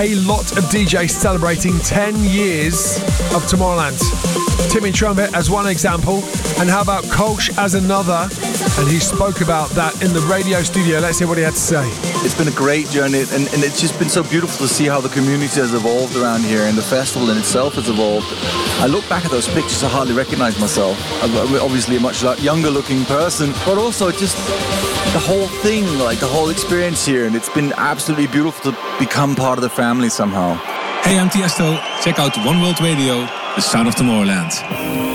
A lot of DJs celebrating 10 years of Tomorrowland. Timmy Trumpet as one example, and how about Kolsch as another? And he spoke about that in the radio studio. Let's hear what he had to say. It's been a great journey, and it's just been so beautiful to see how the community has evolved around here, and the festival in itself has evolved. I look back at those pictures, I hardly recognize myself. I'm obviously a much younger looking person, but also just the whole thing, like the whole experience here, and it's been absolutely beautiful to become part of the family somehow. Hey, I'm Tiesto. Check out One World Radio, the sound of Tomorrowland.